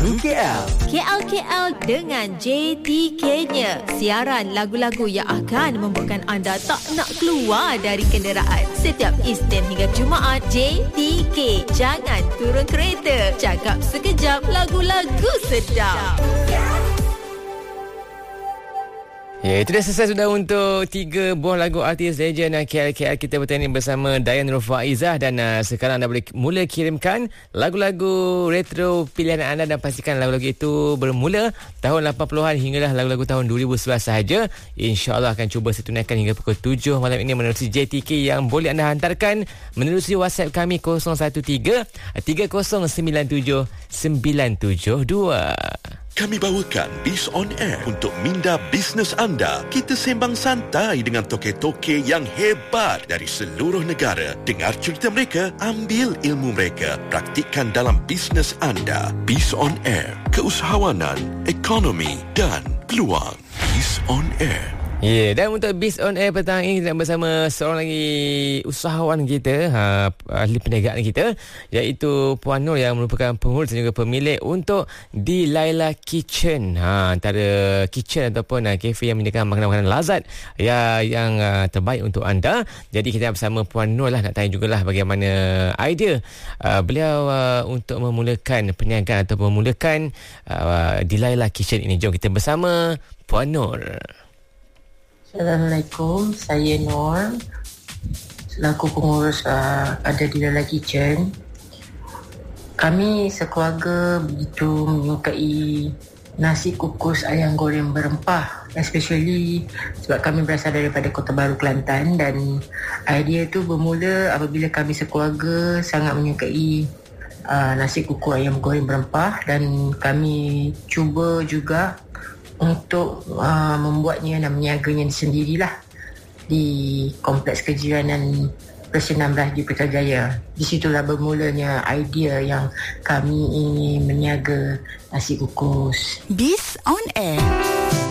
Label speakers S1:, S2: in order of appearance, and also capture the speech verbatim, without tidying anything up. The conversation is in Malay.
S1: Baru K L.
S2: K L K L dengan J T K-nya. Siaran lagu-lagu yang akan membuatkan anda tak nak keluar dari kenderaan. Setiap Isnin hingga Jumaat, J T K. Jangan turun kereta. Cakap sekejap, lagu-lagu sedap.
S3: Ya, itu dah selesai sudah untuk tiga buah lagu artis legend K L K L. Kita bertanding bersama Dayan Rufaizah dan uh, sekarang anda boleh mula kirimkan lagu-lagu retro pilihan anda dan pastikan lagu-lagu itu bermula tahun lapan puluhan hinggalah lagu-lagu tahun dua ribu sebelas sahaja. InsyaAllah akan cuba setunaikan hingga pukul tujuh malam ini menerusi J T K yang boleh anda hantarkan menerusi WhatsApp kami kosong satu tiga tiga kosong sembilan tujuh sembilan tujuh dua.
S4: Kami bawakan Biz On Air untuk minda bisnes anda. Kita sembang santai dengan toke-toke yang hebat dari seluruh negara. Dengar cerita mereka, ambil ilmu mereka, praktikkan dalam bisnes anda. Biz On Air, keusahawanan, ekonomi dan peluang. Biz On Air.
S3: Ya, yeah, dan untuk Biz On Air petang ini kita bersama seorang lagi usahawan kita, ha, ahli perniagaan kita, iaitu Puan Nur yang merupakan pengurus dan juga pemilik untuk Delilah Kitchen. Ha, antara kitchen ataupun uh, kafe yang menyediakan makanan-makanan lazat ya, yang uh, terbaik untuk anda. Jadi kita bersama Puan Nur lah nak tanya jugalah bagaimana idea uh, beliau uh, untuk memulakan perniagaan atau memulakan uh, Delilah Kitchen ini. Jom kita bersama Puan Nur.
S5: Assalamualaikum, saya Nur, selaku pengurus uh, ada di Delilah Kitchen. Kami sekeluarga begitu menyukai nasi kukus ayam goreng berempah, especially sebab kami berasal daripada Kota Baru, Kelantan, dan idea itu bermula apabila kami sekeluarga sangat menyukai uh, nasi kukus ayam goreng berempah, dan kami cuba juga untuk uh, membuatnya dan meniaganya sendirilah di Kompleks Kejiranan Presiden enam belas di Putrajaya. Di situlah bermulanya idea yang kami ingin meniaga nasi kukus.
S1: Biz On Air.